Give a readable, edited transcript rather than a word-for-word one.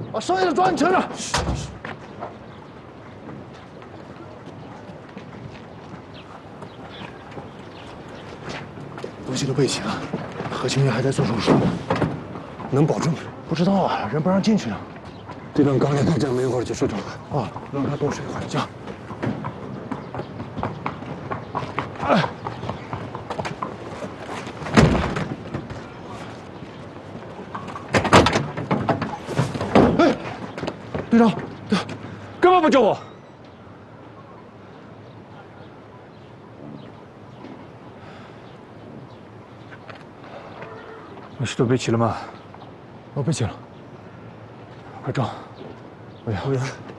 把剩下的抓紧车上。东西都备齐了，何清月还在做手术，能保证？不知道啊，人不让进去呢。 队长刚离开站没一会儿就睡着了。 啊，让他多睡一会儿觉。哎。 队长，干嘛不救我？你是都备齐了吗？我备齐了。快装！我要。